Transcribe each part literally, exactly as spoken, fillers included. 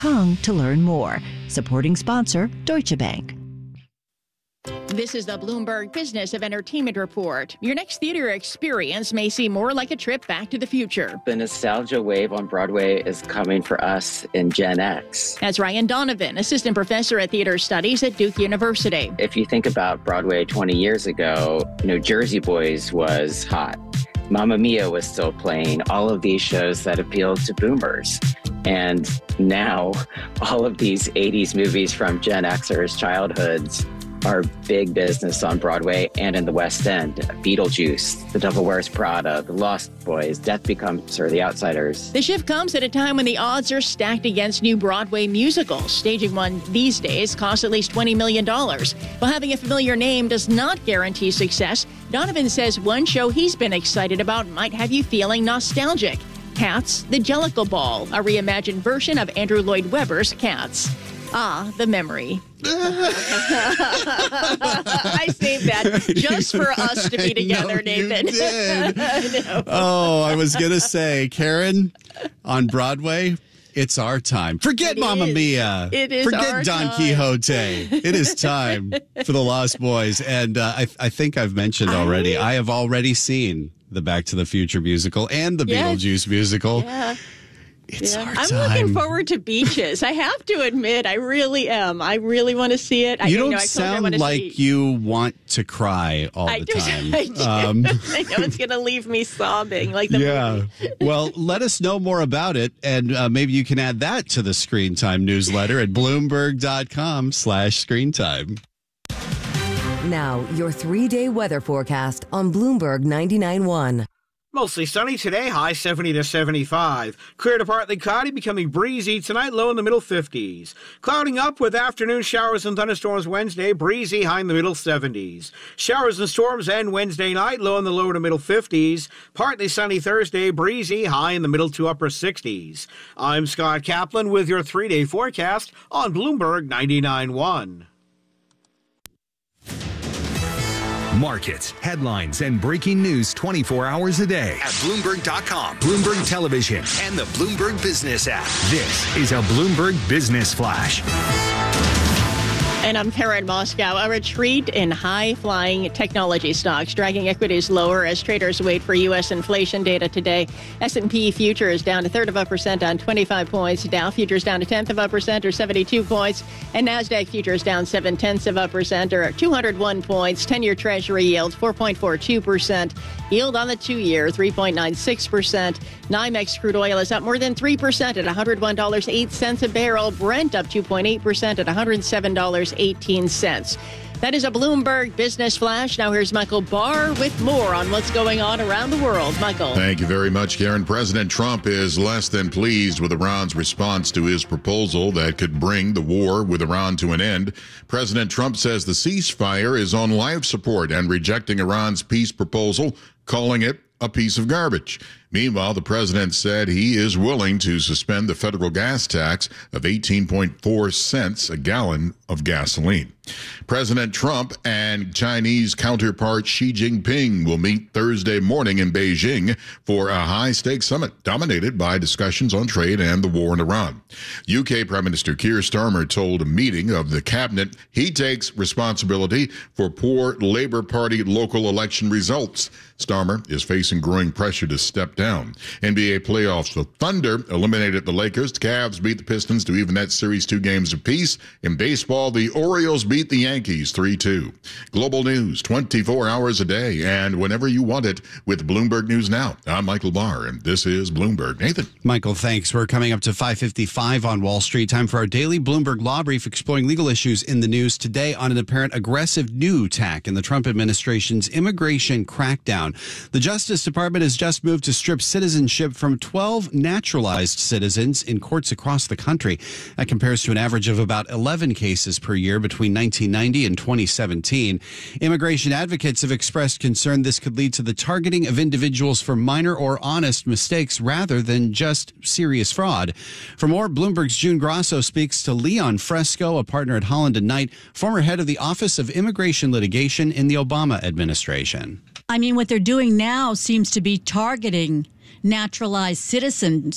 Kong to learn more. Supporting sponsor, Deutsche Bank. This is the Bloomberg Business of Entertainment Report. Your next theater experience may seem more like a trip back to the future. The nostalgia wave on Broadway is coming for us in Gen X. That's Ryan Donovan, assistant professor at theater studies at Duke University. If you think about Broadway twenty years ago, you know, Jersey Boys was hot. Mamma Mia was still playing, all of these shows that appealed to boomers. And now all of these eighties movies from Gen Xers' childhoods are big business on Broadway and in the West End. Beetlejuice, The Devil Wears Prada, The Lost Boys, Death Becomes Her, The Outsiders. The shift comes at a time when the odds are stacked against new Broadway musicals. Staging one these days costs at least twenty million dollars. While having a familiar name does not guarantee success, Donovan says one show he's been excited about might have you feeling nostalgic. Cats, The Jellicle Ball, a reimagined version of Andrew Lloyd Webber's Cats. Ah, the memory. I saved that just for us to be together, I know Nathan. You did. I know. Oh, I was going to say, Karen, on Broadway, it's our time. Forget It Mamma is. Mia. It is Forget our Don time. Quixote. It is time for the Lost Boys. And uh, I, I think I've mentioned already, I, I have already seen the Back to the Future musical and the Yes. Beetlejuice musical. Yeah. It's Yeah. our I'm time. looking forward to Beaches. I have to admit, I really am. I really want to see it. I, You don't know, I told you I sound wanna like see- you want to cry all I the do. time. I, do. Um, I know it's going to leave me sobbing like the yeah. movie. Well, let us know more about it, and uh, maybe you can add that to the Screen Time newsletter at Bloomberg.com slash Screen Time. Now, your three-day weather forecast on Bloomberg ninety-nine point one. Mostly sunny today, high seventy to seventy-five. Clear to partly cloudy, becoming breezy tonight, low in the middle fifties. Clouding up with afternoon showers and thunderstorms Wednesday, breezy, high in the middle seventies. Showers and storms end Wednesday night, low in the lower to middle fifties. Partly sunny Thursday, breezy, high in the middle to upper sixties. I'm Scott Kaplan with your three-day forecast on Bloomberg ninety-nine point one. Markets, headlines, and breaking news twenty-four hours a day at Bloomberg dot com, Bloomberg Television, and the Bloomberg Business app. This is a Bloomberg Business Flash. And I'm Karen Moscow. A retreat in high-flying technology stocks, dragging equities lower as traders wait for U S inflation data today. S and P futures down a third of a percent on twenty-five points. Dow futures down a tenth of a percent or seventy-two points. And NASDAQ futures down seven tenths of a percent or two hundred one points. ten-year Treasury yield four point four two percent. Yield on the two-year three point nine six percent. NYMEX crude oil is up more than three percent at one hundred one dollars and eight cents a barrel. Brent up two point eight percent at one hundred seven dollars and eighteen cents. That is a Bloomberg Business Flash. Now here's Michael Barr with more on what's going on around the world. Michael. Thank you very much, Karen. President Trump is less than pleased with Iran's response to his proposal that could bring the war with Iran to an end. President Trump says the ceasefire is on life support and rejecting Iran's peace proposal, calling it a piece of garbage. Meanwhile, the president said he is willing to suspend the federal gas tax of eighteen point four cents a gallon of gasoline. President Trump and Chinese counterpart Xi Jinping will meet Thursday morning in Beijing for a high-stakes summit dominated by discussions on trade and the war in Iran. U K Prime Minister Keir Starmer told a meeting of the cabinet he takes responsibility for poor Labour Party local election results. Starmer is facing growing pressure to step down. N B A playoffs. The Thunder eliminated the Lakers. The Cavs beat the Pistons to even that series two games apiece. In baseball, the Orioles beat the Yankees three two. Global news twenty-four hours a day and whenever you want it with Bloomberg News Now. I'm Michael Barr, and this is Bloomberg. Nathan. Michael, thanks. We're coming up to five fifty-five on Wall Street. Time for our daily Bloomberg Law Brief, exploring legal issues in the news today on an apparent aggressive new tack in the Trump administration's immigration crackdown. The Justice Department has just moved to strip citizenship from twelve naturalized citizens in courts across the country. That compares to an average of about eleven cases per year between nineteen ninety and twenty seventeen. Immigration advocates have expressed concern this could lead to the targeting of individuals for minor or honest mistakes rather than just serious fraud. For more, Bloomberg's June Grasso speaks to Leon Fresco, a partner at Holland and Knight, former head of the Office of Immigration Litigation in the Obama administration. I mean, what they're doing now seems to be targeting naturalized citizens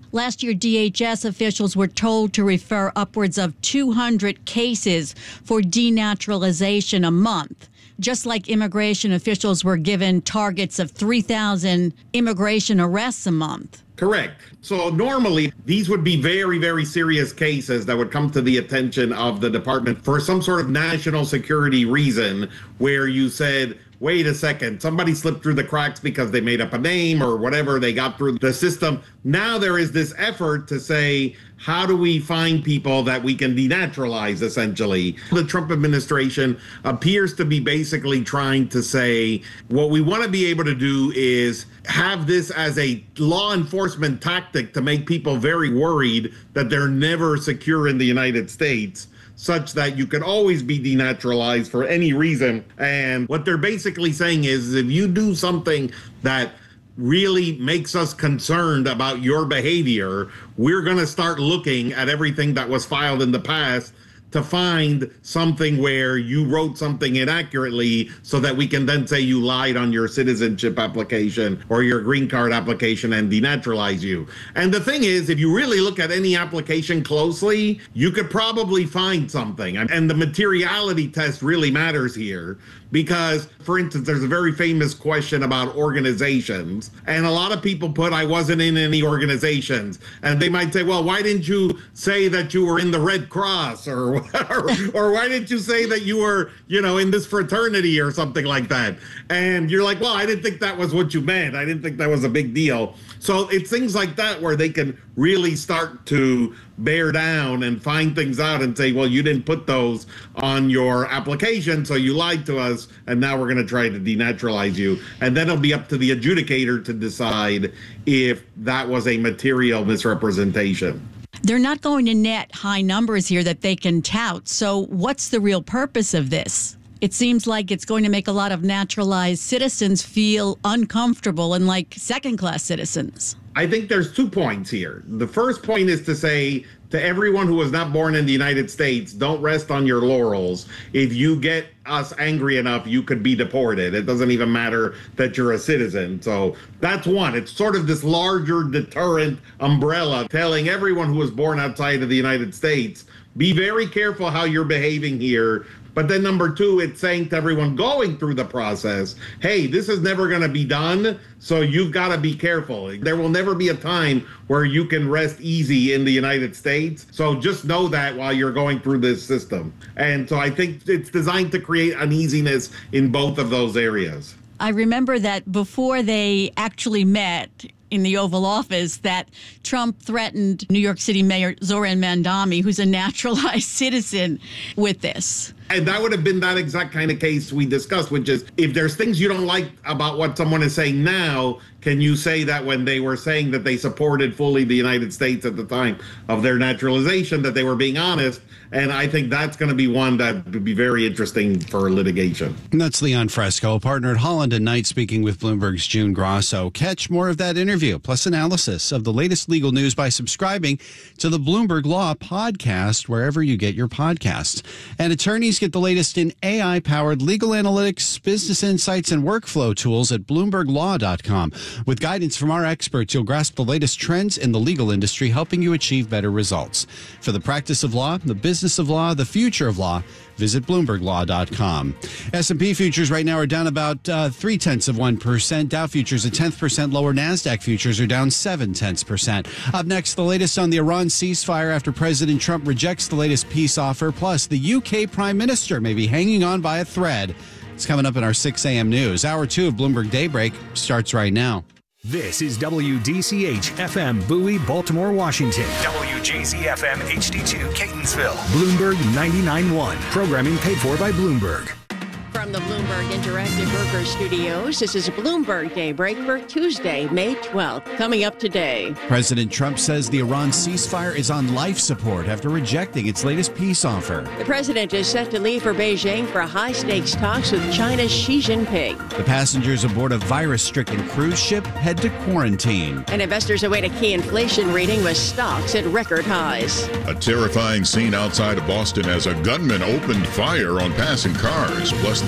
Last year, D H S officials were told to refer upwards of two hundred cases for denaturalization a month. Just like immigration officials were given targets of three thousand immigration arrests a month. Correct. So normally these would be very, very serious cases that would come to the attention of the department for some sort of national security reason where you said, wait a second, somebody slipped through the cracks because they made up a name or whatever, they got through the system. Now there is this effort to say, how do we find people that we can denaturalize, essentially? The Trump administration appears to be basically trying to say, what we want to be able to do is have this as a law enforcement tactic to make people very worried that they're never secure in the United States, such that you can always be denaturalized for any reason. And what they're basically saying is, if you do something that really makes us concerned about your behavior, we're going to start looking at everything that was filed in the past to find something where you wrote something inaccurately so that we can then say you lied on your citizenship application or your green card application and denaturalize you. And the thing is, if you really look at any application closely, you could probably find something. And the materiality test really matters here because, for instance, there's a very famous question about organizations. And a lot of people put, I wasn't in any organizations. And they might say, well, why didn't you say that you were in the Red Cross or or, or why didn't you say that you were, you know, in this fraternity or something like that? And you're like, well, I didn't think that was what you meant. I didn't think that was a big deal. So it's things like that where they can really start to bear down and find things out and say, well, you didn't put those on your application, so you lied to us, and now we're going to try to denaturalize you. And then it'll be up to the adjudicator to decide if that was a material misrepresentation. They're not going to net high numbers here that they can tout. So what's the real purpose of this? It seems like it's going to make a lot of naturalized citizens feel uncomfortable and like second-class citizens. I think there's two points here. The first point is to say to everyone who was not born in the United States, don't rest on your laurels. If you get us angry enough, you could be deported. It doesn't even matter that you're a citizen. So that's one. It's sort of this larger deterrent umbrella telling everyone who was born outside of the United States, be very careful how you're behaving here. But then number two, it's saying to everyone going through the process, hey, this is never going to be done, so you've got to be careful. There will never be a time where you can rest easy in the United States. So just know that while you're going through this system. And so I think it's designed to create uneasiness in both of those areas. I remember that before they actually met in the Oval Office, that Trump threatened New York City Mayor Zoran Mandami, who's a naturalized citizen, with this. And that would have been that exact kind of case we discussed, which is if there's things you don't like about what someone is saying now, can you say that when they were saying that they supported fully the United States at the time of their naturalization, that they were being honest? And I think that's going to be one that would be very interesting for litigation. And that's Leon Fresco, partner at Holland and Knight, speaking with Bloomberg's June Grosso. Catch more of that interview, plus analysis of the latest legal news by subscribing to the Bloomberg Law podcast, wherever you get your podcasts. And attorneys get the latest in A I-powered legal analytics, business insights, and workflow tools at bloomberg law dot com. With guidance from our experts, you'll grasp the latest trends in the legal industry, helping you achieve better results. For the practice of law, the business of law, the future of law, visit bloomberg law dot com. S and P futures right now are down about uh, three tenths of one percent. Dow futures a tenth percent lower. NASDAQ futures are down seven tenths percent. Up next, the latest on the Iran ceasefire after President Trump rejects the latest peace offer. Plus, the U K Prime Minister may be hanging on by a thread. It's coming up in our six a.m. news. Hour two of Bloomberg Daybreak starts right now. This is W D C H F M Bowie, Baltimore, Washington. W J Z F M H D two, Catonsville. Bloomberg ninety-nine point one. Programming paid for by Bloomberg. From the Bloomberg Interactive Broker Studios, this is Bloomberg Daybreak for Tuesday, May twelfth. Coming up today. President Trump says the Iran ceasefire is on life support after rejecting its latest peace offer. The president is set to leave for Beijing for high-stakes talks with China's Xi Jinping. The passengers aboard a virus-stricken cruise ship head to quarantine. And investors await a key inflation reading with stocks at record highs. A terrifying scene outside of Boston as a gunman opened fire on passing cars. Plus,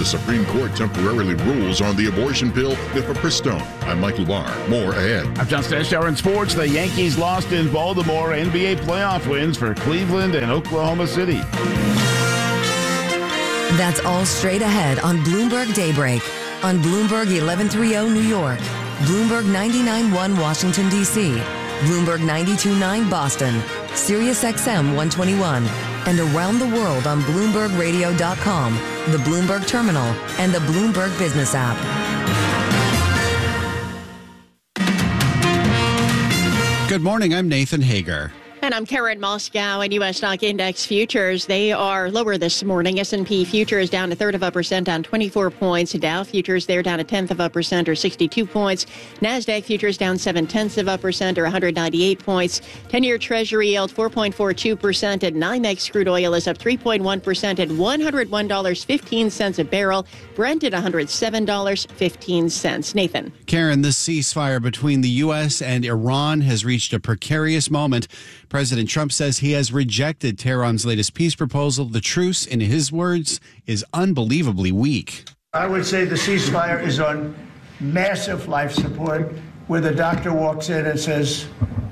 The Supreme Court temporarily rules on the abortion pill, mifepristone. I'm Michael Barr. More ahead. I'm John Stashower in sports. The Yankees lost in Baltimore. N B A playoff wins for Cleveland and Oklahoma City. That's all straight ahead on Bloomberg Daybreak. On Bloomberg eleven thirty New York, Bloomberg ninety-nine point one Washington, D C, Bloomberg ninety-two point nine Boston, Sirius X M one twenty-one, and around the world on Bloomberg Radio dot com, the Bloomberg Terminal, and the Bloomberg Business app. Good morning, I'm Nathan Hager. And I'm Karen Moscow. And U S stock index futures, they are lower this morning. S and P futures down a third of a percent on twenty-four points. Dow futures, they're down a tenth of a percent or sixty-two points. NASDAQ futures down seven tenths of a percent or one hundred ninety-eight points. ten-year Treasury yield four point four two percent. And NYMEX crude oil is up three point one percent at one hundred one dollars and fifteen cents a barrel. Brent at one hundred seven dollars and fifteen cents. Nathan. Karen, the ceasefire between the U S and Iran has reached a precarious moment. President Trump says he has rejected Tehran's latest peace proposal. The truce, in his words, is unbelievably weak. I would say the ceasefire is on massive life support, where the doctor walks in and says,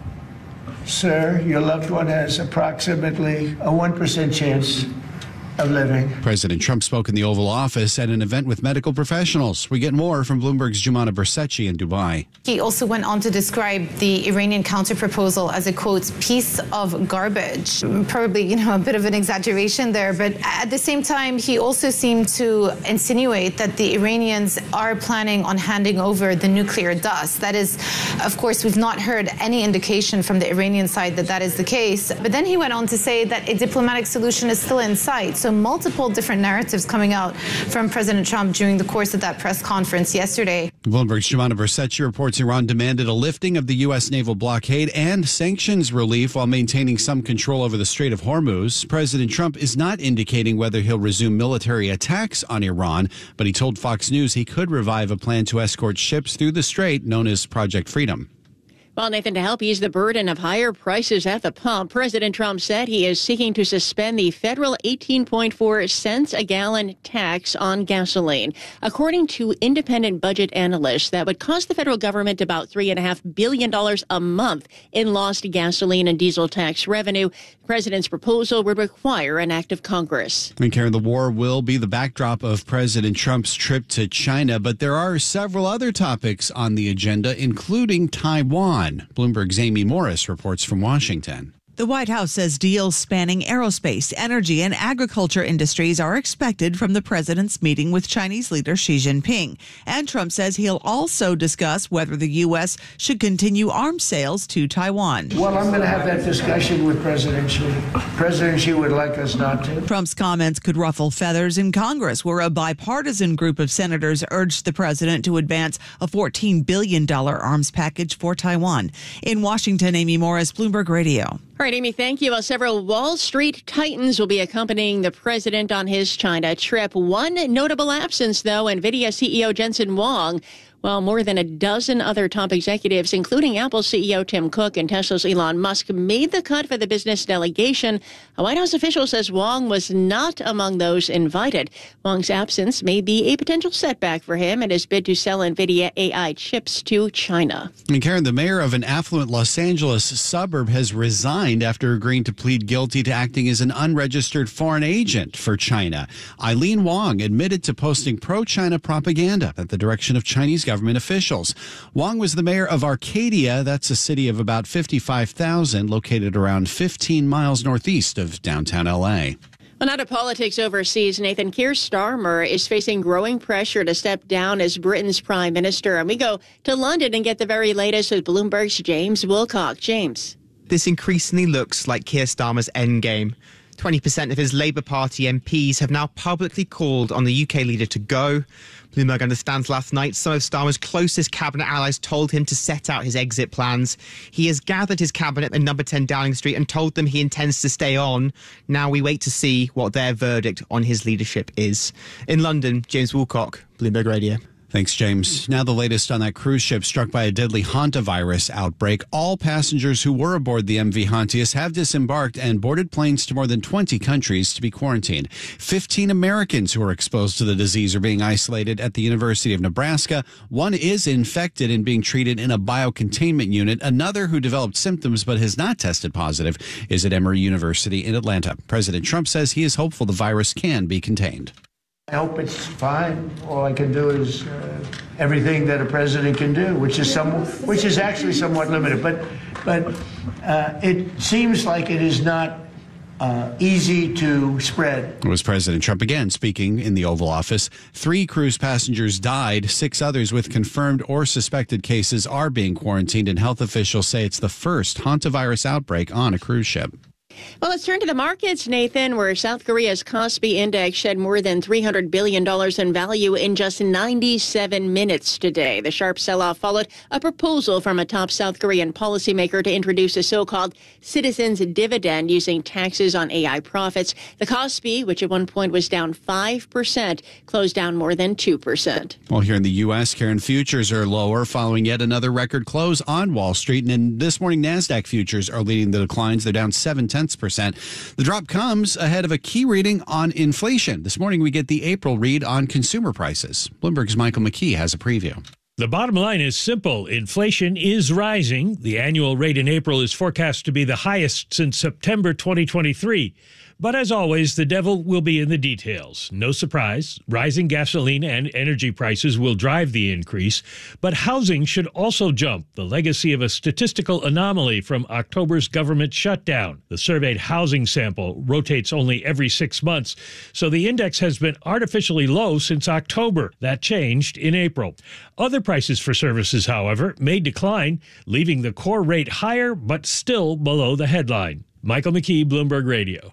sir, your loved one has approximately a one percent chance of living. President Trump spoke in the Oval Office at an event with medical professionals. We get more from Bloomberg's Jumana Bercecci in Dubai. He also went on to describe the Iranian counterproposal as a, quote, piece of garbage. Probably, you know, a bit of an exaggeration there, but at the same time, he also seemed to insinuate that the Iranians are planning on handing over the nuclear dust. That is, of course, we've not heard any indication from the Iranian side that that is the case. But then he went on to say that a diplomatic solution is still in sight. So multiple different narratives coming out from President Trump during the course of that press conference yesterday. Bloomberg's Jumana Bercecci reports Iran demanded a lifting of the U S naval blockade and sanctions relief while maintaining some control over the Strait of Hormuz. President Trump is not indicating whether he'll resume military attacks on Iran, but he told Fox News he could revive a plan to escort ships through the strait known as Project Freedom. Well, Nathan, to help ease the burden of higher prices at the pump, President Trump said he is seeking to suspend the federal eighteen point four cents a gallon tax on gasoline. According to independent budget analysts, that would cost the federal government about three point five billion dollars a month in lost gasoline and diesel tax revenue. The president's proposal would require an act of Congress. And Karen, the war will be the backdrop of President Trump's trip to China, but there are several other topics on the agenda, including Taiwan. Bloomberg's Amy Morris reports from Washington. The White House says deals spanning aerospace, energy, and agriculture industries are expected from the president's meeting with Chinese leader Xi Jinping. And Trump says he'll also discuss whether the U S should continue arms sales to Taiwan. Well, I'm going to have that discussion with President Xi. President Xi would like us not to. Trump's comments could ruffle feathers in Congress, where a bipartisan group of senators urged the president to advance a fourteen billion dollars arms package for Taiwan. In Washington, Amy Morris, Bloomberg Radio. All right, Amy, thank you. Well, several Wall Street titans will be accompanying the president on his China trip. One notable absence, though, NVIDIA C E O Jensen Huang. Well, more than a dozen other top executives, including Apple C E O Tim Cook and Tesla's Elon Musk, made the cut for the business delegation. A White House official says Huang was not among those invited. Huang's absence may be a potential setback for him and his bid to sell NVIDIA A I chips to China. And Karen, the mayor of an affluent Los Angeles suburb has resigned after agreeing to plead guilty to acting as an unregistered foreign agent for China. Eileen Wong admitted to posting pro-China propaganda at the direction of Chinese government officials. Wong was the mayor of Arcadia. That's a city of about fifty-five thousand, located around fifteen miles northeast of downtown L A. Well, now to politics overseas. Nathan, Keir Starmer is facing growing pressure to step down as Britain's prime minister. And we go to London and get the very latest with Bloomberg's James Wilcock. James. This increasingly looks like Keir Starmer's endgame. twenty percent of his Labour Party M Ps have now publicly called on the U K leader to go. Bloomberg understands last night some of Starmer's closest cabinet allies told him to set out his exit plans. He has gathered his cabinet at number ten Downing Street and told them he intends to stay on. Now we wait to see what their verdict on his leadership is. In London, James Woolcock, Bloomberg Radio. Thanks, James. Now the latest on that cruise ship struck by a deadly hantavirus outbreak. All passengers who were aboard the M V Hontius have disembarked and boarded planes to more than twenty countries to be quarantined. fifteen Americans who are exposed to the disease are being isolated at the University of Nebraska. One is infected and being treated in a biocontainment unit. Another who developed symptoms but has not tested positive is at Emory University in Atlanta. President Trump says he is hopeful the virus can be contained. I hope it's fine. All I can do is uh, everything that a president can do, which is some, which is actually somewhat limited. But, but uh, it seems like it is not uh, easy to spread. It was President Trump again speaking in the Oval Office. Three cruise passengers died. Six others with confirmed or suspected cases are being quarantined, and health officials say it's the first hantavirus outbreak on a cruise ship. Well, let's turn to the markets, Nathan, where South Korea's Kospi index shed more than three hundred billion dollars in value in just ninety-seven minutes today. The sharp sell-off followed a proposal from a top South Korean policymaker to introduce a so-called citizens' dividend using taxes on A I profits. The Kospi, which at one point was down five percent, closed down more than two percent. Well, here in the U S, Karen, futures are lower following yet another record close on Wall Street. And in this morning, NASDAQ futures are leading the declines. They're down seven tenths percent. The drop comes ahead of a key reading on inflation. This morning, we get the April read on consumer prices. Bloomberg's Michael McKee has a preview. The bottom line is simple. Inflation is rising. The annual rate in April is forecast to be the highest since September twenty twenty-three. But as always, the devil will be in the details. No surprise, rising gasoline and energy prices will drive the increase, but housing should also jump, the legacy of a statistical anomaly from October's government shutdown. The surveyed housing sample rotates only every six months, so the index has been artificially low since October. That changed in April. Other prices for services, however, may decline, leaving the core rate higher but still below the headline. Michael McKee, Bloomberg Radio.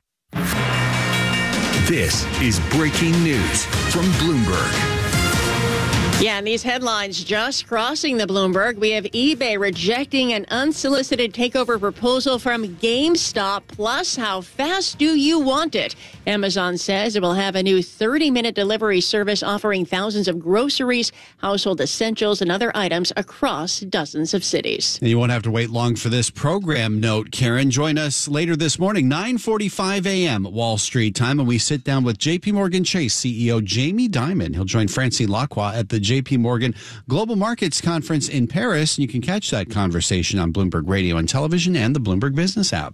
This is breaking news from Bloomberg. Yeah, and these headlines just crossing the Bloomberg. We have eBay rejecting an unsolicited takeover proposal from GameStop. Plus, how fast do you want it? Amazon says it will have a new thirty-minute delivery service offering thousands of groceries, household essentials, and other items across dozens of cities. And you won't have to wait long for this program note, Karen. Join us later this morning, nine forty-five a.m. Wall Street time, and we sit down with J P Morgan Chase C E O Jamie Dimon. He'll join Francine Lacroix at the J P Morgan Global Markets Conference in Paris. And you can catch that conversation on Bloomberg Radio and Television and the Bloomberg Business app.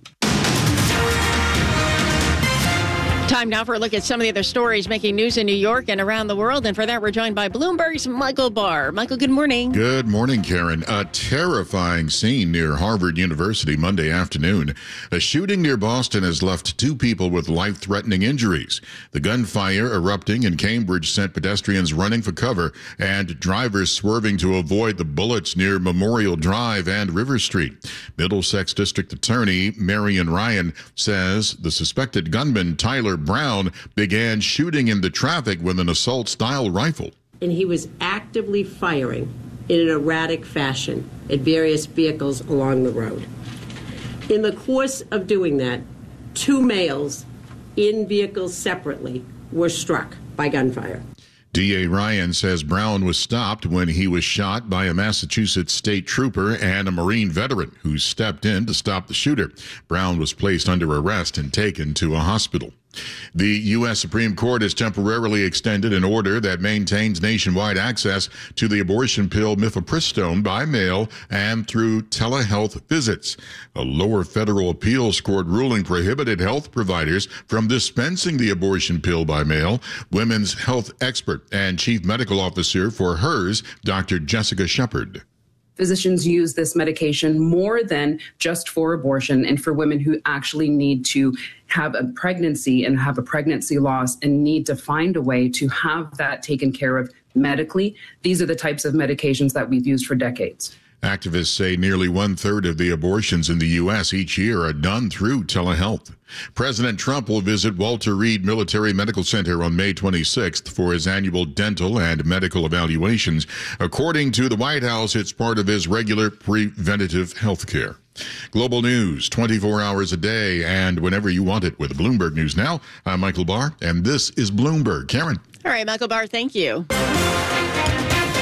Time now for a look at some of the other stories making news in New York and around the world. And for that, we're joined by Bloomberg's Michael Barr. Michael, good morning. Good morning, Karen. A terrifying scene near Harvard University Monday afternoon. A shooting near Boston has left two people with life-threatening injuries. The gunfire erupting in Cambridge sent pedestrians running for cover and drivers swerving to avoid the bullets near Memorial Drive and River Street. Middlesex District Attorney Marion Ryan says the suspected gunman, Tyler Brown, began shooting into traffic with an assault-style rifle. And he was actively firing in an erratic fashion at various vehicles along the road. In the course of doing that, two males in vehicles separately were struck by gunfire. D A Ryan says Brown was stopped when he was shot by a Massachusetts state trooper and a Marine veteran who stepped in to stop the shooter. Brown was placed under arrest and taken to a hospital. The U S Supreme Court has temporarily extended an order that maintains nationwide access to the abortion pill mifepristone by mail and through telehealth visits. A lower federal appeals court ruling prohibited health providers from dispensing the abortion pill by mail. Women's health expert and chief medical officer for HERS, Doctor Jessica Shepard. Physicians use this medication more than just for abortion and for women who actually need to have a pregnancy and have a pregnancy loss and need to find a way to have that taken care of medically. These are the types of medications that we've used for decades. Activists say nearly one-third of the abortions in the U S each year are done through telehealth. President Trump will visit Walter Reed Military Medical Center on May twenty-sixth for his annual dental and medical evaluations. According to the White House, it's part of his regular preventative health care. Global news, twenty-four hours a day and whenever you want it with Bloomberg News Now. I'm Michael Barr, and this is Bloomberg. Karen. All right, Michael Barr, thank you.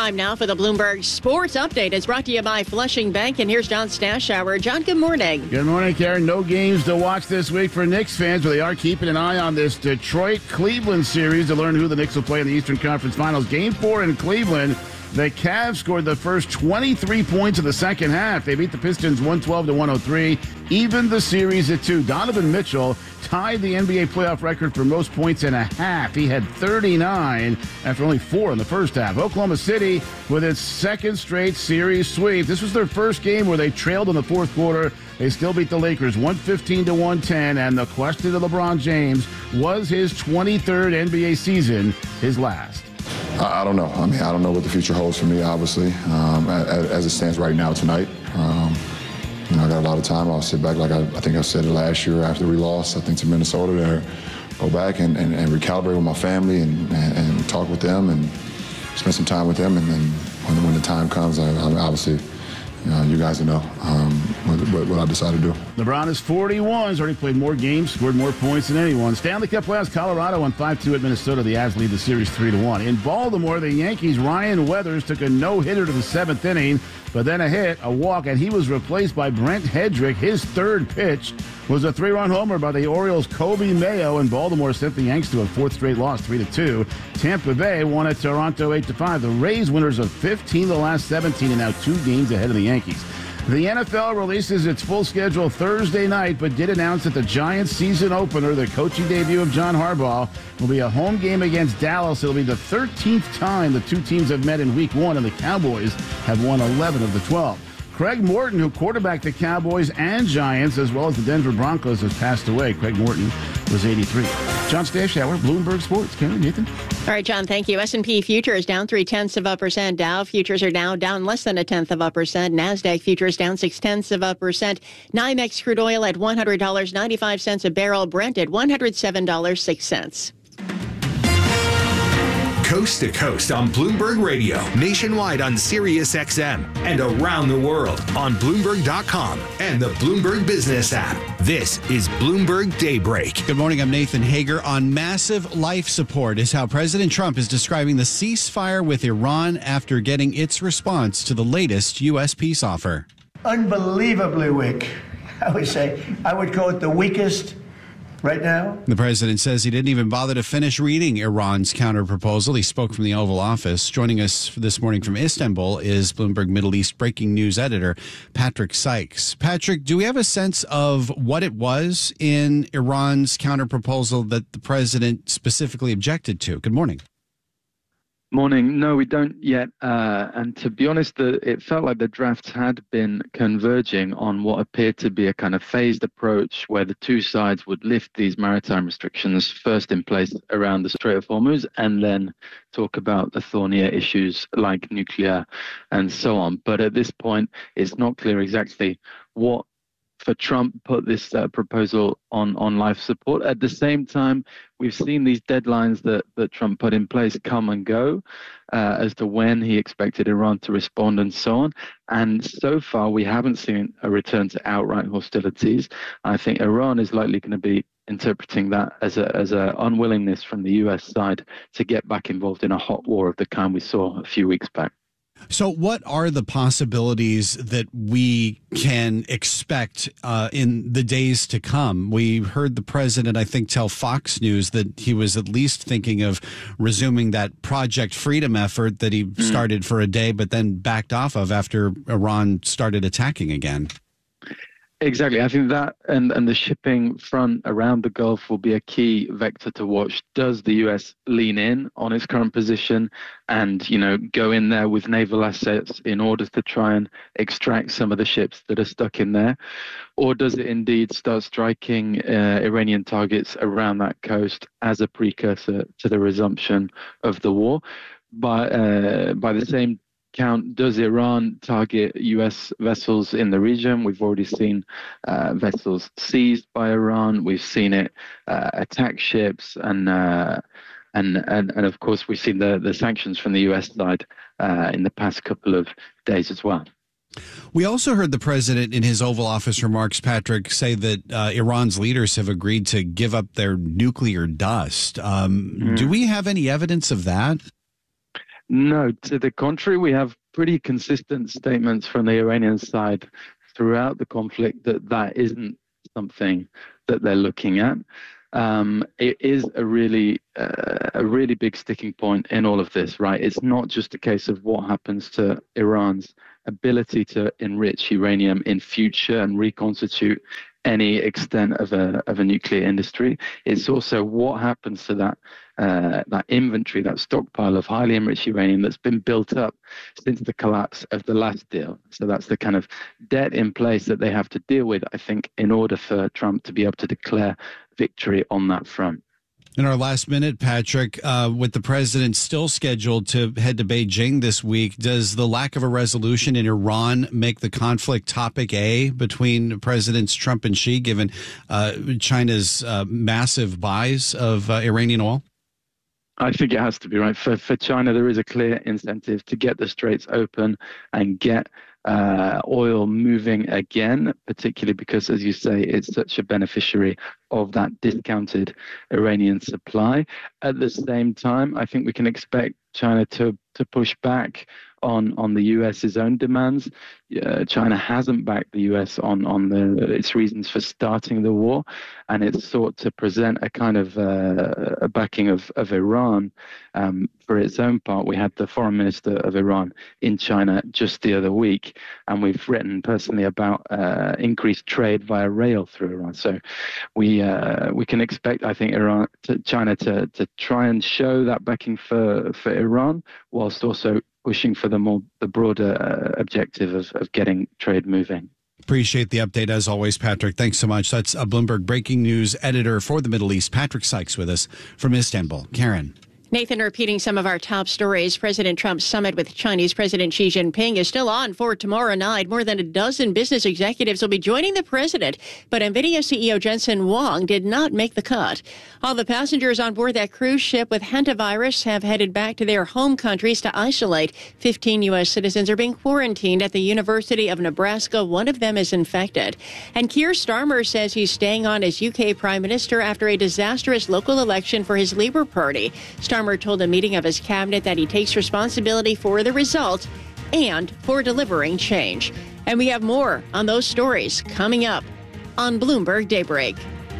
Time now for the Bloomberg Sports Update. It's brought to you by Flushing Bank, and here's John Stashower. John, good morning. Good morning, Karen. No games to watch this week for Knicks fans, but they are keeping an eye on this Detroit-Cleveland series to learn who the Knicks will play in the Eastern Conference Finals. Game four in Cleveland. The Cavs scored the first twenty-three points of the second half. They beat the Pistons one twelve to one oh three, evened the series at two. Donovan Mitchell tied the N B A playoff record for most points in a half. He had thirty-nine after only four in the first half. Oklahoma City with its second straight series sweep. This was their first game where they trailed in the fourth quarter. They still beat the Lakers one fifteen to one ten, and the question to LeBron James, was his twenty-third N B A season his last? I don't know. I mean, I don't know what the future holds for me, obviously, um, as, as it stands right now tonight. Um, you know, I got a lot of time. I'll sit back, like I, I think I said it last year after we lost, I think, to Minnesota, there, go back and, and, and recalibrate with my family and, and, and talk with them and spend some time with them. And then when, when the time comes, I, I obviously, you know, you guys will know um, what, what I decide to do. LeBron is forty-one. He's already played more games, scored more points than anyone. Stanley Cup playoffs, Colorado won five two at Minnesota. The Avs lead the series three to one. In Baltimore, the Yankees' Ryan Weathers took a no-hitter to the seventh inning, but then a hit, a walk, and he was replaced by Brent Hedrick. His third pitch was a three-run homer by the Orioles' Kobe Mayo, and Baltimore sent the Yanks to a fourth straight loss, three to two. Tampa Bay won at Toronto eight to five. The Rays, winners of fifteen of the last seventeen, and now two games ahead of the Yankees. The N F L releases its full schedule Thursday night, but did announce that the Giants season opener, the coaching debut of John Harbaugh, will be a home game against Dallas. It'll be the thirteenth time the two teams have met in week one, and the Cowboys have won eleven of the twelve. Craig Morton, who quarterbacked the Cowboys and Giants, as well as the Denver Broncos, has passed away. Craig Morton was eighty-three. John Stashower, Bloomberg Sports. Karen, Nathan. All right, John, thank you. S and P futures down three-tenths of a percent. Dow futures are now down less than a tenth of a percent. NASDAQ futures down six-tenths of a percent. NYMEX crude oil at one hundred dollars and ninety-five cents a barrel. Brent at one hundred seven dollars and six cents. Coast to coast on Bloomberg Radio, nationwide on Sirius X M, and around the world on Bloomberg dot com and the Bloomberg Business app. This is Bloomberg Daybreak. Good morning, I'm Nathan Hager. On massive life support is how President Trump is describing the ceasefire with Iran after getting its response to the latest U S peace offer. Unbelievably weak. I would say, I would call it the weakest right now. The president says he didn't even bother to finish reading Iran's counterproposal. He spoke from the Oval Office. Joining us this morning from Istanbul is Bloomberg Middle East breaking news editor Patrick Sykes. Patrick, do we have a sense of what it was in Iran's counterproposal that the president specifically objected to? Good morning. Morning. No, we don't yet. Uh, and to be honest, the, it felt like the drafts had been converging on what appeared to be a kind of phased approach where the two sides would lift these maritime restrictions first in place around the Strait of Hormuz and then talk about the thornier issues like nuclear and so on. But at this point, it's not clear exactly what for Trump put this uh, proposal on, on life support. At the same time, we've seen these deadlines that, that Trump put in place come and go uh, as to when he expected Iran to respond and so on. And so far, we haven't seen a return to outright hostilities. I think Iran is likely going to be interpreting that as a as a unwillingness from the U S side to get back involved in a hot war of the kind we saw a few weeks back. So what are the possibilities that we can expect uh, in the days to come? We heard the president, I think, tell Fox News that he was at least thinking of resuming that Project Freedom effort that he mm. started for a day, but then backed off of after Iran started attacking again. Exactly. I think that and, and the shipping front around the Gulf will be a key vector to watch. Does the U S lean in on its current position and, you know, go in there with naval assets in order to try and extract some of the ships that are stuck in there? Or does it indeed start striking uh, Iranian targets around that coast as a precursor to the resumption of the war? By, uh, by the same count, does Iran target U S vessels in the region? We've already seen uh, vessels seized by Iran. We've seen it uh, attack ships, and, uh, and and and of course we've seen the the sanctions from the U S side uh, in the past couple of days as well. We also heard the president in his Oval Office remarks, Patrick, say that uh, Iran's leaders have agreed to give up their nuclear dust. Um, mm. Do we have any evidence of that? No, to the contrary, we have pretty consistent statements from the Iranian side throughout the conflict that that isn't something that they're looking at. Um, it is a really, uh, a really big sticking point in all of this, right? It's not just a case of what happens to Iran's ability to enrich uranium in future and reconstitute any extent of a of a nuclear industry. It's also what happens to that uh, that inventory, that stockpile of highly enriched uranium that's been built up since the collapse of the last deal. So that's the kind of debt in place that they have to deal with, I think, in order for Trump to be able to declare victory on that front. In our last minute, Patrick, uh, with the president still scheduled to head to Beijing this week, does the lack of a resolution in Iran make the conflict topic A between Presidents Trump and Xi, given uh, China's uh, massive buys of uh, Iranian oil? I think it has to be, right. For, for China, there is a clear incentive to get the straits open and get Uh, oil moving again, particularly because, as you say, it's such a beneficiary of that discounted Iranian supply. At the same time, I think we can expect China to to push back on on the US's own demands. Uh, China hasn't backed the U S on on the, its reasons for starting the war, and it's sought to present a kind of uh, a backing of of Iran. Um, for its own part, we had the foreign minister of Iran in China just the other week, and we've written personally about uh, increased trade via rail through Iran. So we uh, we can expect, I think, Iran, to, China to to try and show that backing for for Iran, whilst also pushing for the more the broader uh, objective of, of getting trade moving. Appreciate the update as always, Patrick. Thanks so much. That's a Bloomberg Breaking News editor for the Middle East, Patrick Sykes, with us from Istanbul. Karen. Nathan, repeating some of our top stories, President Trump's summit with Chinese President Xi Jinping is still on for tomorrow night. More than a dozen business executives will be joining the president, but NVIDIA C E O Jensen Huang did not make the cut. All the passengers on board that cruise ship with hantavirus have headed back to their home countries to isolate. fifteen U S citizens are being quarantined at the University of Nebraska. One of them is infected. And Keir Starmer says he's staying on as U K Prime Minister after a disastrous local election for his Labour Party. Starmer told a meeting of his cabinet that he takes responsibility for the result and for delivering change. And we have more on those stories coming up on Bloomberg Daybreak.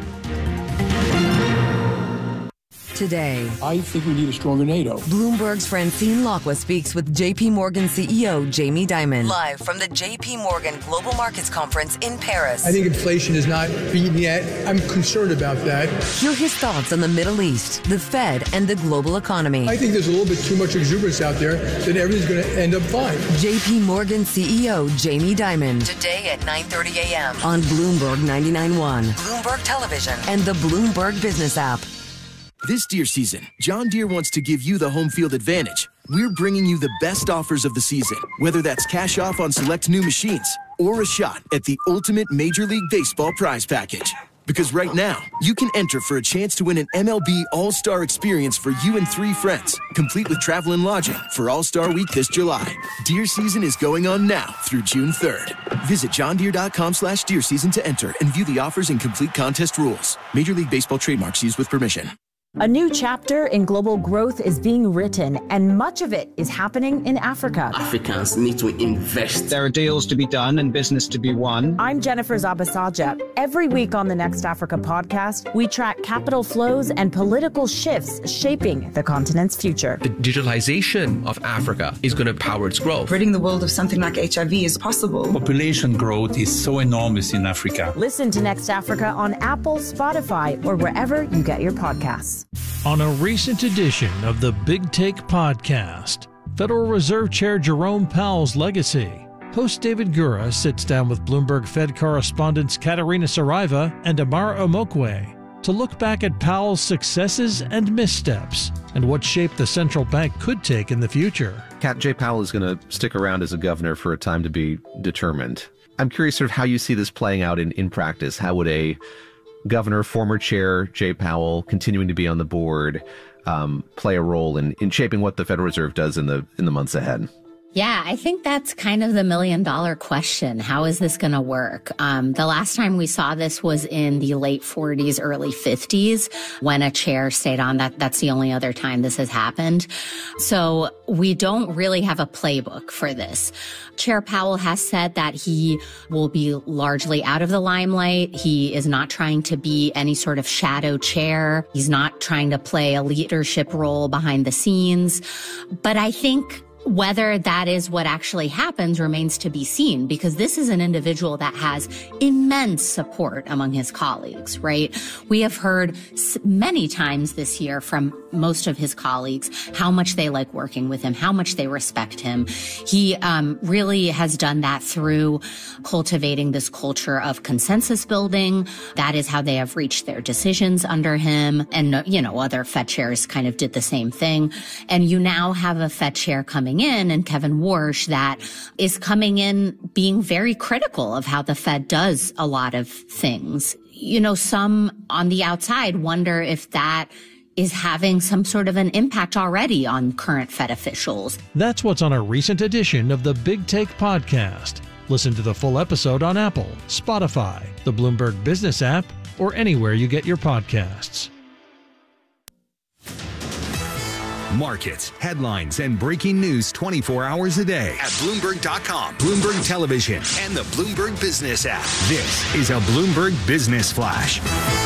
Today, I think we need a stronger NATO. Bloomberg's Francine Lacqua speaks with J P Morgan C E O Jamie Dimon. Live from the J P Morgan Global Markets Conference in Paris. I think inflation is not beaten yet. I'm concerned about that. Hear his thoughts on the Middle East, the Fed, and the global economy. I think there's a little bit too much exuberance out there that everything's going to end up fine. J P Morgan C E O Jamie Dimon. Today at nine thirty a.m. on Bloomberg ninety-nine point one, Bloomberg Television, and the Bloomberg Business app. This deer season, John Deere wants to give you the home field advantage. We're bringing you the best offers of the season, whether that's cash off on select new machines or a shot at the ultimate Major League Baseball prize package. Because right now, you can enter for a chance to win an M L B All-Star experience for you and three friends, complete with travel and lodging for All-Star Week this July. Deer season is going on now through June third. Visit johndeere.com slash deer season to enter and view the offers and complete contest rules. Major League Baseball trademarks used with permission. A new chapter in global growth is being written, and much of it is happening in Africa. Africans need to invest. There are deals to be done and business to be won. I'm Jennifer Zabasaja. Every week on the Next Africa podcast, we track capital flows and political shifts shaping the continent's future. The digitalization of Africa is going to power its growth. Ridding the world of something like H I V is possible. Population growth is so enormous in Africa. Listen to Next Africa on Apple, Spotify, or wherever you get your podcasts. On a recent edition of the Big Take podcast, Federal Reserve Chair Jerome Powell's legacy. Host David Gura sits down with Bloomberg Fed correspondents Katerina Saraiva and Amar Omokwe to look back at Powell's successes and missteps and what shape the central bank could take in the future. Kat, Jay Powell is going to stick around as a governor for a time to be determined. I'm curious sort of how you see this playing out in, in practice. How would a governor, former chair Jay Powell, continuing to be on the board, um, play a role in, in shaping what the Federal Reserve does in the in the months ahead? Yeah, I think that's kind of the million dollar question. How is this going to work? Um, the last time we saw this was in the late forties, early fifties, when a chair stayed on. That that's the only other time this has happened. So we don't really have a playbook for this. Chair Powell has said that he will be largely out of the limelight. He is not trying to be any sort of shadow chair. He's not trying to play a leadership role behind the scenes. But I think whether that is what actually happens remains to be seen, because this is an individual that has immense support among his colleagues, right? We have heard many times this year from most of his colleagues how much they like working with him, how much they respect him. He um, really has done that through cultivating this culture of consensus building. That is how they have reached their decisions under him. And, you know, other Fed chairs kind of did the same thing. And you now have a Fed chair coming in, and Kevin Warsh, that is coming in being very critical of how the Fed does a lot of things. You know, some on the outside wonder if that is having some sort of an impact already on current Fed officials. That's what's on a recent edition of the Big Take podcast. Listen to the full episode on Apple, Spotify, the Bloomberg Business app, or anywhere you get your podcasts. Markets, headlines, and breaking news twenty-four hours a day at Bloomberg dot com, Bloomberg Television, and the Bloomberg Business app. This is a Bloomberg Business Flash.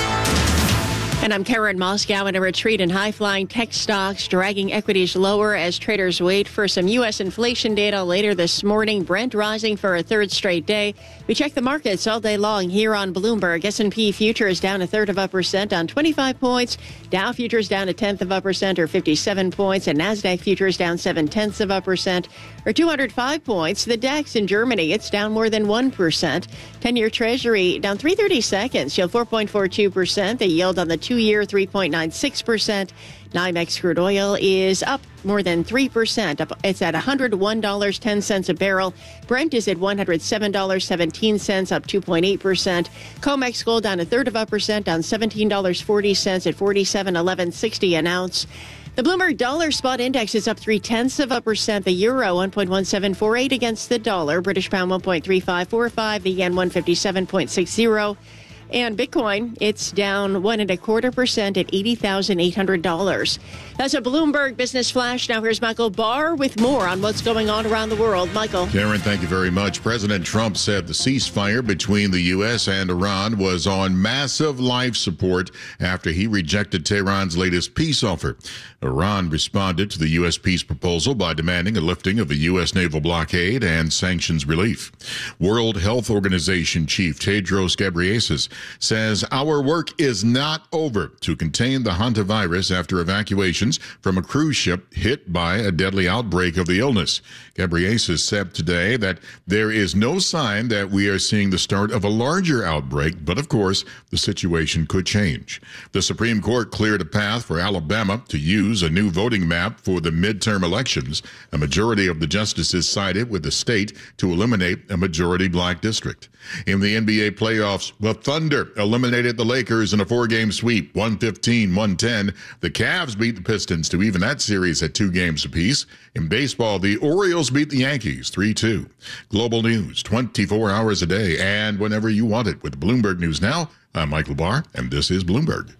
And I'm Karen Moscow. In a retreat in high-flying tech stocks, dragging equities lower as traders wait for some U S inflation data later this morning. Brent rising for a third straight day. We check the markets all day long here on Bloomberg. S and P futures down a third of a percent on twenty-five points. Dow futures down a tenth of a percent or fifty-seven points. And NASDAQ futures down seven-tenths of a percent or two hundred five points. The DAX in Germany, it's down more than one percent. ten-year Treasury down three thirty-seconds, yield four point four two percent. The yield on the two-year, three point nine six percent. NYMEX crude oil is up more than three percent. It's at one hundred one dollars and ten cents a barrel. Brent is at one hundred seven dollars and seventeen cents, up two point eight percent. COMEX gold down a third of a percent, down seventeen dollars and forty cents at forty-seven eleven sixty an ounce. The Bloomberg Dollar Spot Index is up three-tenths of a percent. The euro, one point one seven four eight against the dollar. British pound, one point three five four five. The yen, one fifty-seven point six zero. And Bitcoin, it's down one and a quarter percent at eighty thousand eight hundred dollars. That's a Bloomberg Business Flash. Now here's Michael Barr with more on what's going on around the world. Michael. Karen, thank you very much. President Trump said the ceasefire between the U S and Iran was on massive life support after he rejected Tehran's latest peace offer. Iran responded to the U S peace proposal by demanding a lifting of the U S naval blockade and sanctions relief. World Health Organization Chief Tedros Ghebreyesus says our work is not over to contain the hantavirus after evacuations from a cruise ship hit by a deadly outbreak of the illness. Ghebreyesus said today that there is no sign that we are seeing the start of a larger outbreak, but of course, the situation could change. The Supreme Court cleared a path for Alabama to use a new voting map for the midterm elections. A majority of the justices sided with the state to eliminate a majority black district. In the N B A playoffs, the Thunder eliminated the Lakers in a four-game sweep, one fifteen one ten. The Cavs beat the Pistons to even that series at two games apiece. In baseball, the Orioles beat the Yankees three two. Global news, twenty-four hours a day and whenever you want it with Bloomberg News Now. I'm Michael Barr, and this is Bloomberg.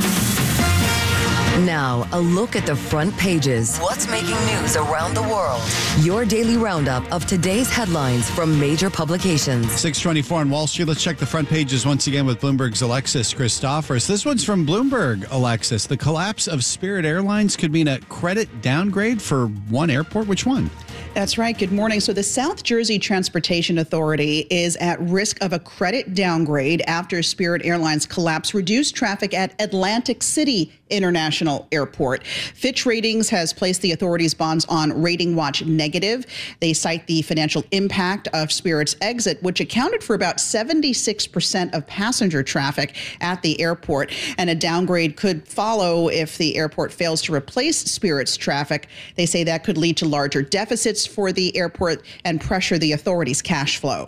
Now, a look at the front pages. What's making news around the world? Your daily roundup of today's headlines from major publications. six twenty-four on Wall Street. Let's check the front pages once again with Bloomberg's Alexis Christophorus. This one's from Bloomberg, Alexis. The collapse of Spirit Airlines could mean a credit downgrade for one airport. Which one? That's right. Good morning. So the South Jersey Transportation Authority is at risk of a credit downgrade after Spirit Airlines collapse reduced traffic at Atlantic City International Airport. Fitch Ratings has placed the authority's bonds on rating watch negative. They cite the financial impact of Spirit's exit, which accounted for about seventy-six percent of passenger traffic at the airport. And a downgrade could follow if the airport fails to replace Spirit's traffic. They say that could lead to larger deficits for the airport and pressure the authority's cash flow.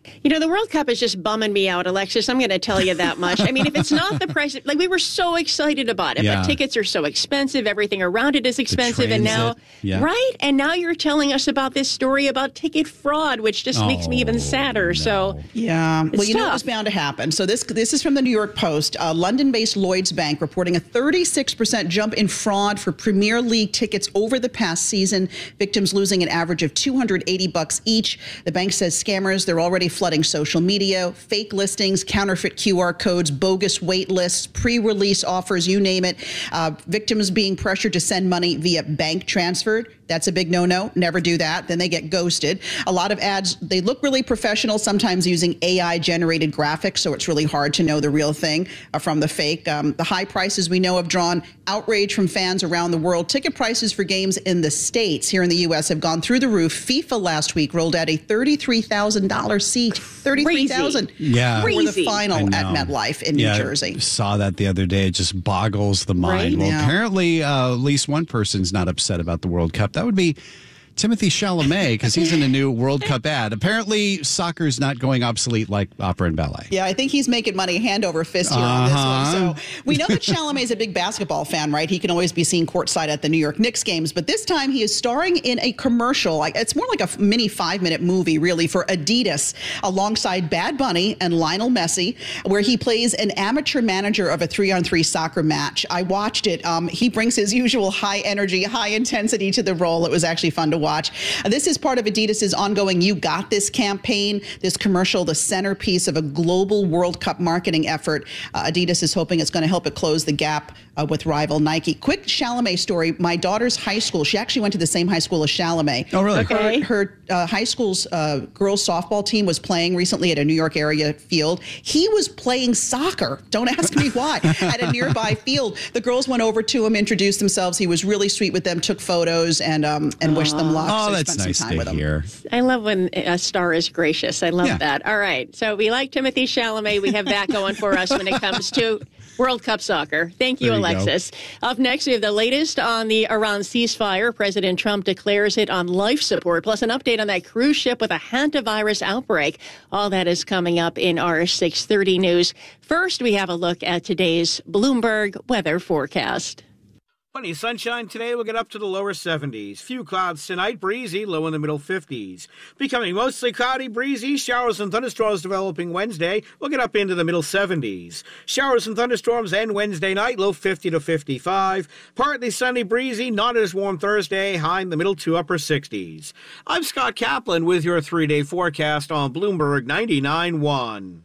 You know, the World Cup is just bumming me out, Alexis. I'm going to tell you that much. I mean, if it's not the price, like we were so excited about it, yeah. but tickets are so expensive. Everything around it is expensive. And now, yeah. right? And now you're telling us about this story about ticket fraud, which just oh, makes me even sadder. No. So, yeah. Well, you tough. know it was bound to happen. So this this is from the New York Post. Uh, London-based Lloyds Bank reporting a thirty-six percent jump in fraud for Premier League tickets over the past season. Victims losing an average of two hundred eighty bucks each. The bank says scammers, they're already flooding social media, fake listings, counterfeit Q R codes, bogus wait lists, pre-release offers, you name it. Uh, victims being pressured to send money via bank transfer. That's a big no-no. Never do that. Then they get ghosted. A lot of ads, they look really professional, sometimes using A I-generated graphics, so it's really hard to know the real thing uh, from the fake. Um, the high prices we know have drawn outrage from fans around the world. Ticket prices for games in the States, here in the U S, have gone through the roof. FIFA last week rolled out a thirty-three thousand dollars seat. thirty-three thousand dollars yeah. for the final at know. MetLife in yeah, New Jersey. Saw that the other day. It just boggles the mind. Right? Well, Yeah. apparently uh, at least one person's not upset about the World Cup. That would be Timothy Chalamet, because he's in a new World Cup ad. Apparently, soccer's not going obsolete like opera and ballet. Yeah, I think he's making money hand over fist here uh-huh. on this one. So we know that Chalamet is a big basketball fan, right? He can always be seen courtside at the New York Knicks games. But this time he is starring in a commercial. Like it's more like a mini five-minute movie, really, for Adidas, alongside Bad Bunny and Lionel Messi, where he plays an amateur manager of a three-on-three soccer match. I watched it. Um, he brings his usual high energy, high intensity to the role. It was actually fun to watch. Watch. Uh, this is part of Adidas's ongoing You Got This campaign. This commercial, the centerpiece of a global World Cup marketing effort. Uh, Adidas is hoping it's going to help it close the gap uh, with rival Nike. Quick Chalamet story. My daughter's high school, she actually went to the same high school as Chalamet. Oh, really? Okay. Her, her uh, high school's uh, girls softball team was playing recently at a New York area field. He was playing soccer. Don't ask me why. At a nearby field. The girls went over to him, introduced themselves. He was really sweet with them, took photos, and um, and wished them luck. Oh, So that's spent nice some time to with hear. I love when a star is gracious. I love Yeah. that. All right. So we like Timothy Chalamet. We have that going for us when it comes to World Cup soccer. Thank you, There you Alexis. Up next, we have the latest on the Iran ceasefire. President Trump declares it on life support, plus an update on that cruise ship with a hantavirus outbreak. All that is coming up in our six thirty news. First, we have a look at today's Bloomberg weather forecast. Plenty of sunshine today. We'll get up to the lower seventies. Few clouds tonight, breezy, low in the middle fifties. Becoming mostly cloudy, breezy, showers and thunderstorms developing Wednesday. We'll get up into the middle seventies. Showers and thunderstorms end Wednesday night, low fifty to fifty-five. Partly sunny, breezy, not as warm Thursday, high in the middle to upper sixties. I'm Scott Kaplan with your three-day forecast on Bloomberg ninety-nine point one.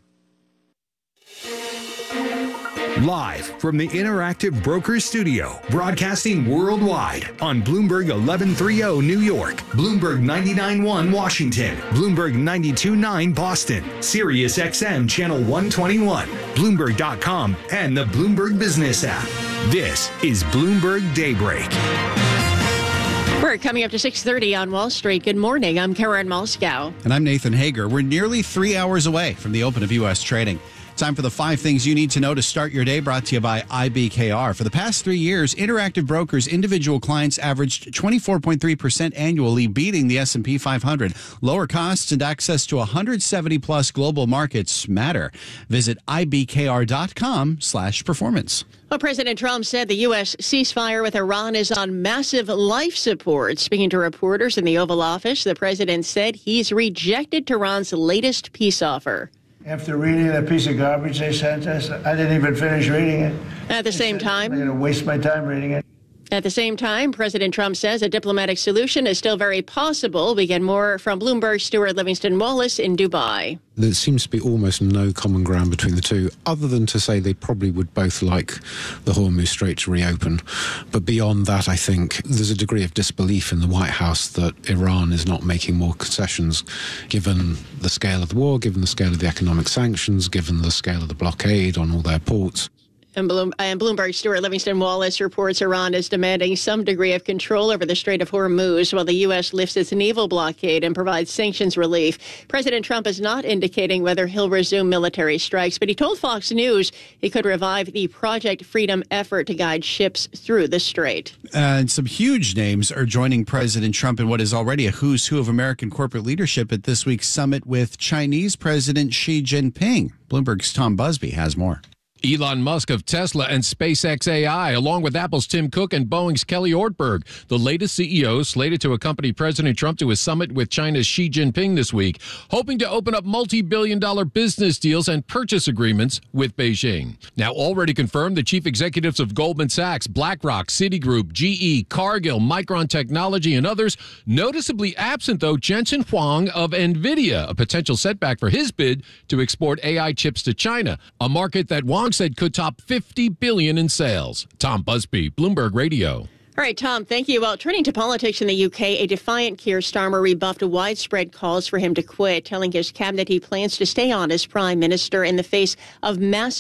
Live from the Interactive Brokers Studio, broadcasting worldwide on Bloomberg eleven thirty New York, Bloomberg ninety-nine point one Washington, Bloomberg ninety-two point nine Boston, Sirius X M Channel one twenty-one, Bloomberg dot com, and the Bloomberg Business app. This is Bloomberg Daybreak. We're coming up to six thirty on Wall Street. Good morning. I'm Karen Moscow. And I'm Nathan Hager. We're nearly three hours away from the open of U S trading. Time for the five things you need to know to start your day, brought to you by I B K R. For the past three years, Interactive Brokers individual clients averaged twenty-four point three percent annually, beating the S and P five hundred. Lower costs and access to one hundred seventy plus global markets matter. Visit I B K R dot com slash performance. Well, President Trump said the U S ceasefire with Iran is on massive life support. Speaking to reporters in the Oval Office, the president said he's rejected Tehran's latest peace offer. After reading that piece of garbage they sent us, I didn't even finish reading it. At the same time, I'm going to waste my time reading it. At the same time, President Trump says a diplomatic solution is still very possible. We get more from Bloomberg's Stuart Livingston Wallace in Dubai. There seems to be almost no common ground between the two, other than to say they probably would both like the Hormuz Strait to reopen. But beyond that, I think there's a degree of disbelief in the White House that Iran is not making more concessions, given the scale of the war, given the scale of the economic sanctions, given the scale of the blockade on all their ports. And, Bloom, and Bloomberg's Stuart Livingston Wallace reports Iran is demanding some degree of control over the Strait of Hormuz while the U S lifts its naval blockade and provides sanctions relief. President Trump is not indicating whether he'll resume military strikes, but he told Fox News he could revive the Project Freedom effort to guide ships through the strait. And some huge names are joining President Trump in what is already a who's who of American corporate leadership at this week's summit with Chinese President Xi Jinping. Bloomberg's Tom Busby has more. Elon Musk of Tesla and SpaceX A I, along with Apple's Tim Cook and Boeing's Kelly Ortberg, the latest C E O slated to accompany President Trump to his summit with China's Xi Jinping this week, hoping to open up multi-billion dollar business deals and purchase agreements with Beijing. Now, already confirmed, the chief executives of Goldman Sachs, BlackRock, Citigroup, G E, Cargill, Micron Technology, and others, noticeably absent, though, Jensen Huang of NVIDIA, a potential setback for his bid to export A I chips to China, a market that Huang said could top fifty billion dollars in sales. Tom Busby, Bloomberg Radio. All right, Tom, thank you. Well, turning to politics in the U K, a defiant Keir Starmer rebuffed widespread calls for him to quit, telling his cabinet he plans to stay on as prime minister in the face of massive